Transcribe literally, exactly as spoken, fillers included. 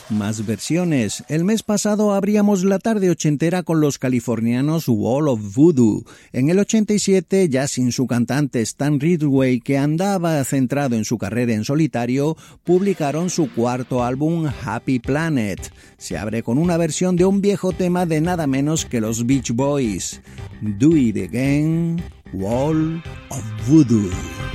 Más versiones. El mes pasado abríamos la tarde ochentera con los californianos Wall of Voodoo. En el ochenta y siete, ya sin su cantante Stan Ridgway, que andaba centrado en su carrera en solitario, publicaron su cuarto álbum Happy Planet. Se abre con una versión de un viejo tema de nada menos que los Beach Boys. Do It Again, Wall of Voodoo.